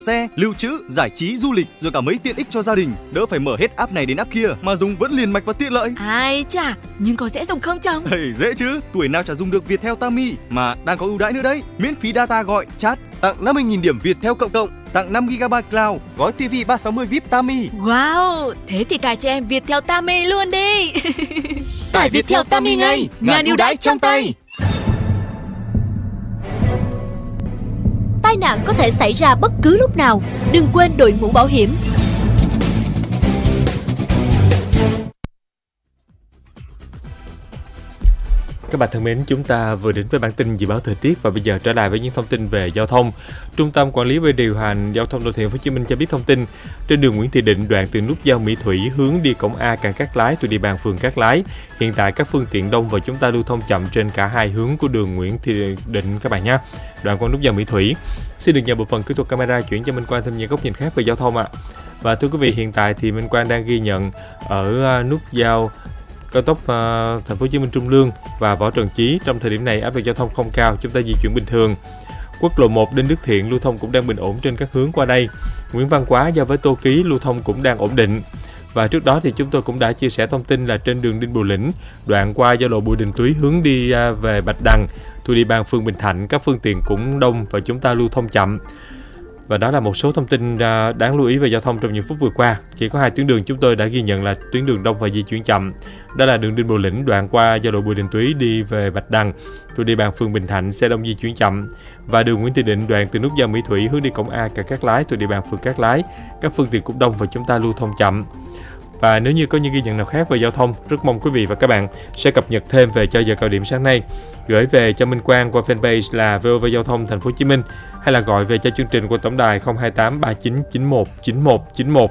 xe, lưu trữ, giải trí, du lịch, rồi cả mấy tiện ích cho gia đình. Đỡ phải mở hết app này đến app kia mà dùng vẫn liền mạch và tiện lợi. Ai chà, nhưng có dễ dùng không chồng? Dễ chứ, tuổi nào chả dùng được Viettel Tami mà đang có ưu đãi nữa đấy. Miễn phí data gọi, chat, tặng 50.000 điểm Viettel cộng cộng, tặng 5GB cloud, gói TV 360 VIP Tami. Wow, thế thì cài cho em Viettel Tami luôn đi. Tải Viettel Tami ngay, ngàn ưu đãi trong tay. Tai nạn có thể xảy ra bất cứ lúc nào, đừng quên đội mũ bảo hiểm. Các bạn thân mến, chúng ta vừa đến với bản tin dự báo thời tiết và bây giờ trở lại với những thông tin về giao thông. Trung tâm Quản lý và Điều hành Giao thông Đô thị Thành phố Hồ Chí Minh cho biết thông tin trên đường Nguyễn Thị Định, đoạn từ nút giao Mỹ Thủy hướng đi cổng A cảng Cát Lái thuộc địa bàn phường Cát Lái. Hiện tại các phương tiện đông và chúng ta lưu thông chậm trên cả hai hướng của đường Nguyễn Thị Định các bạn nhé. Đoạn qua nút giao Mỹ Thủy. Xin được nhờ bộ phận kỹ thuật camera chuyển cho Minh Quang thêm những góc nhìn khác về giao thông ạ. Và thưa quý vị, hiện tại thì Minh Quang đang ghi nhận ở nút giao cao tốc Thành phố Hồ Chí Minh Trung Lương và Võ Trần Chí trong thời điểm này áp lực giao thông không cao, chúng ta di chuyển bình thường. Quốc lộ 1 Đinh Đức Thiện lưu thông cũng đang bình ổn trên các hướng qua đây. Nguyễn Văn Quá giao với Tô Ký lưu thông cũng đang ổn định. Và trước đó thì chúng tôi cũng đã chia sẻ thông tin là trên đường Đinh Bộ Lĩnh, đoạn qua giao lộ Bùi Đình Túy hướng đi về Bạch Đằng thuộc địa bàn phường Bình Thạnh, các phương tiện cũng đông và chúng ta lưu thông chậm. Và đó là một số thông tin đáng lưu ý về giao thông trong những phút vừa qua. Chỉ có hai tuyến đường chúng tôi đã ghi nhận là tuyến đường đông và di chuyển chậm. Đó là đường Đinh Bộ Lĩnh đoạn qua giao lộ Bùi Đình Túy đi về Bạch Đằng thuộc địa bàn phường Bình Thạnh, xe đông di chuyển chậm. Và đường Nguyễn Thị Định đoạn từ nút giao Mỹ Thủy hướng đi cổng A cảng Cát Lái thuộc địa bàn phường Cát Lái, các phương tiện cũng đông và chúng ta lưu thông chậm. Và nếu như có những ghi nhận nào khác về giao thông, rất mong quý vị và các bạn sẽ cập nhật thêm về cho giờ cao điểm sáng nay, gửi về cho Minh Quang qua fanpage là VOV Giao thông Thành phố Hồ Chí Minh hay là gọi về cho chương trình qua tổng đài 028 39 91 91 91.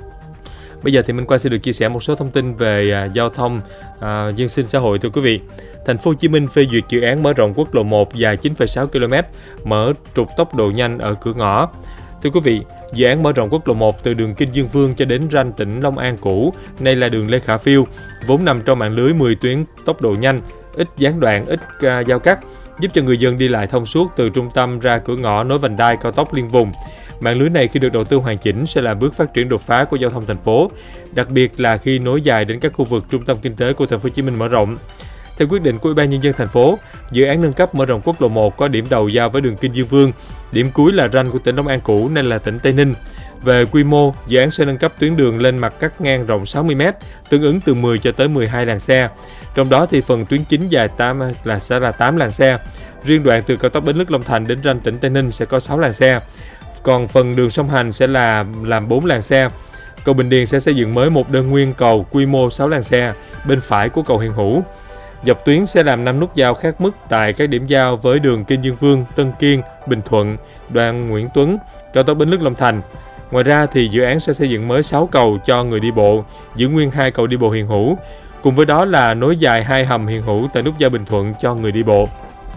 Bây giờ thì Minh Quang sẽ được chia sẻ một số thông tin về giao thông dân sinh xã hội thưa quý vị. Thành phố Hồ Chí Minh phê duyệt dự án mở rộng quốc lộ 1 dài 9,6 km, mở trục tốc độ nhanh ở cửa ngõ. Thưa quý vị, dự án mở rộng quốc lộ 1 từ đường Kinh Dương Vương cho đến ranh tỉnh Long An cũ, nay là đường Lê Khả Phiêu, vốn nằm trong mạng lưới 10 tuyến tốc độ nhanh, ít gián đoạn, ít giao cắt, giúp cho người dân đi lại thông suốt từ trung tâm ra cửa ngõ nối vành đai cao tốc liên vùng. Mạng lưới này khi được đầu tư hoàn chỉnh sẽ là bước phát triển đột phá của giao thông thành phố, đặc biệt là khi nối dài đến các khu vực trung tâm kinh tế của Thành phố Hồ Chí Minh mở rộng. Theo quyết định của Ủy ban Nhân dân thành phố, dự án nâng cấp mở rộng quốc lộ 1 có điểm đầu giao với đường Kinh Dương Vương, điểm cuối là ranh của tỉnh Long An cũ nên là tỉnh Tây Ninh. Về quy mô, dự án sẽ nâng cấp tuyến đường lên mặt cắt ngang rộng 60m, tương ứng từ 10 cho tới 12 làn xe. Trong đó thì phần tuyến chính dài sẽ là 8 làn xe. Riêng đoạn từ cao tốc Bến Lức Long Thành đến ranh tỉnh Tây Ninh sẽ có 6 làn xe. Còn phần đường song hành sẽ làm 4 làn xe. Cầu Bình Điền sẽ xây dựng mới một đơn nguyên cầu quy mô 6 làn xe bên phải của cầu Hiện Hữu. Dọc tuyến sẽ làm 5 nút giao khác mức tại các điểm giao với đường Kinh Dương Vương, Tân Kiên, Bình Thuận, đoạn Nguyễn Tuấn, cao tốc Bến Lức Long Thành. Ngoài ra thì dự án sẽ xây dựng mới 6 cầu cho người đi bộ, giữ nguyên 2 cầu đi bộ hiện hữu. Cùng với đó là nối dài 2 hầm hiện hữu tại nút giao Bình Thuận cho người đi bộ.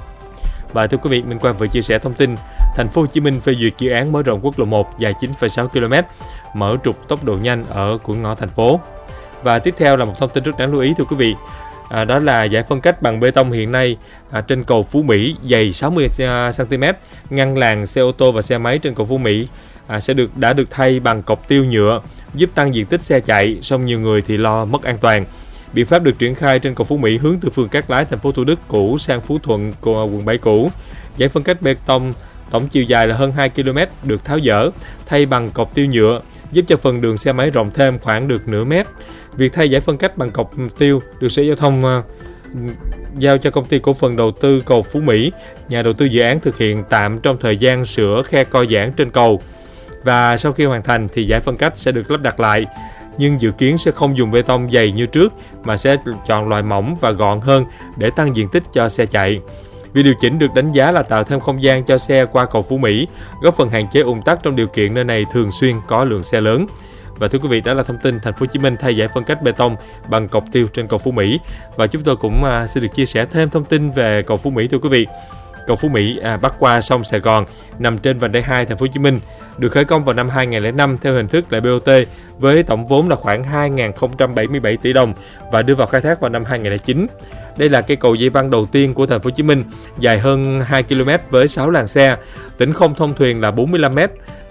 Và thưa quý vị, Minh Quang vừa chia sẻ thông tin Thành phố Hồ Chí Minh phê duyệt dự án mở rộng quốc lộ 1 dài 9,6 km, mở trục tốc độ nhanh ở cửa ngõ thành phố. Và tiếp theo là một thông tin rất đáng lưu ý thưa quý vị. Đó là giải phân cách bằng bê tông hiện nay trên cầu Phú Mỹ dày 60 cm, ngăn làn xe ô tô và xe máy trên cầu Phú Mỹ đã được thay bằng cọc tiêu nhựa, giúp tăng diện tích xe chạy, song nhiều người thì lo mất an toàn. Biện pháp được triển khai trên cầu Phú Mỹ hướng từ phường Cát Lái, thành phố Thủ Đức cũ sang Phú Thuận, quận 7 cũ. Giải phân cách bê tông tổng chiều dài là hơn 2 km được tháo dỡ, thay bằng cọc tiêu nhựa, giúp cho phần đường xe máy rộng thêm khoảng được nửa mét. Việc thay giải phân cách bằng cọc tiêu được Sở Giao thông giao cho công ty cổ phần đầu tư cầu Phú Mỹ, nhà đầu tư dự án thực hiện tạm trong thời gian sửa khe co giãn trên cầu. Và sau khi hoàn thành thì giải phân cách sẽ được lắp đặt lại, nhưng dự kiến sẽ không dùng bê tông dày như trước mà sẽ chọn loại mỏng và gọn hơn để tăng diện tích cho xe chạy. Việc điều chỉnh được đánh giá là tạo thêm không gian cho xe qua cầu Phú Mỹ, góp phần hạn chế ùn tắc trong điều kiện nơi này thường xuyên có lượng xe lớn. Và thưa quý vị, đó là thông tin Thành phố Hồ Chí Minh thay giải phân cách bê tông bằng cọc tiêu trên cầu Phú Mỹ. Và chúng tôi cũng sẽ được chia sẻ thêm thông tin về cầu Phú Mỹ thưa quý vị. Cầu Phú Mỹ bắc qua sông Sài Gòn, nằm trên vành đai 2 Thành phố Hồ Chí Minh, được khởi công vào năm 2005 theo hình thức là BOT với tổng vốn là khoảng 2.077 tỷ đồng và đưa vào khai thác vào năm 2009. Đây là cây cầu dây văng đầu tiên của Thành phố Hồ Chí Minh, dài hơn 2 km với 6 làn xe, tỉnh không thông thuyền là 45 m.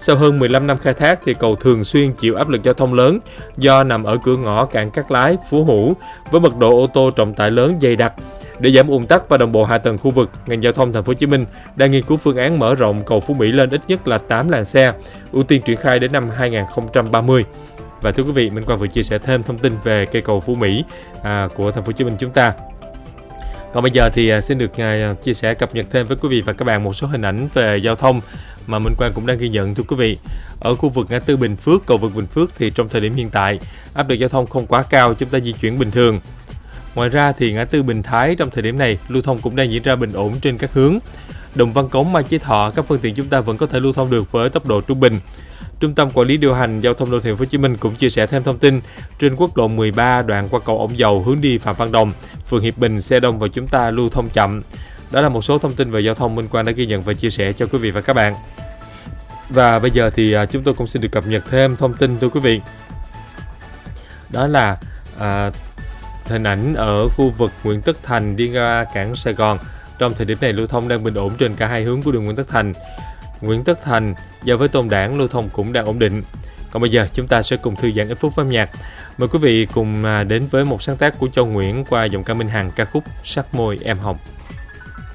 Sau hơn 15 năm khai thác thì cầu thường xuyên chịu áp lực giao thông lớn do nằm ở cửa ngõ cảng Cát Lái, Phú Hữu với mật độ ô tô trọng tải lớn dày đặc. Để giảm ùn tắc và đồng bộ hạ tầng khu vực, ngành giao thông Thành phố Hồ Chí Minh đang nghiên cứu phương án mở rộng cầu Phú Mỹ lên ít nhất là 8 làn xe, ưu tiên triển khai đến năm 2030. Và thưa quý vị, Minh Quang vừa chia sẻ thêm thông tin về cây cầu Phú Mỹ của Thành phố Hồ Chí Minh chúng ta. Còn bây giờ thì xin được chia sẻ cập nhật thêm với quý vị và các bạn một số hình ảnh về giao thông mà Minh Quang cũng đang ghi nhận. Thưa quý vị, ở khu vực ngã tư Bình Phước, cầu vượt Bình Phước thì trong thời điểm hiện tại áp lực giao thông không quá cao, chúng ta di chuyển bình thường. Ngoài ra thì ngã tư Bình Thái trong thời điểm này lưu thông cũng đang diễn ra bình ổn trên các hướng. Đồng Văn Cống, Mai Chí Thọ, các phương tiện chúng ta vẫn có thể lưu thông được với tốc độ trung bình. Trung tâm Quản lý điều hành giao thông đô thị Thành phố Hồ Chí Minh cũng chia sẻ thêm thông tin trên quốc lộ 13 đoạn qua cầu Ổng Dầu hướng đi Phạm Văn Đồng, phường Hiệp Bình xe đông và chúng ta lưu thông chậm. Đó là một số thông tin về giao thông Minh Quang đã ghi nhận và chia sẻ cho quý vị và các bạn. Và bây giờ thì chúng tôi cũng xin được cập nhật thêm thông tin thưa quý vị. Đó là hình ảnh ở khu vực Nguyễn Tất Thành đi ra cảng Sài Gòn. Trong thời điểm này lưu thông đang bình ổn trên cả hai hướng của đường Nguyễn Tất Thành. Nguyễn Tất Thành giao với Tôn Đản lưu thông cũng đang ổn định. Còn bây giờ chúng ta sẽ cùng thư giãn ít phút với âm nhạc. Mời quý vị cùng đến với một sáng tác của Châu Nguyễn qua giọng ca Minh Hằng, ca khúc Sắc Môi Em Hồng.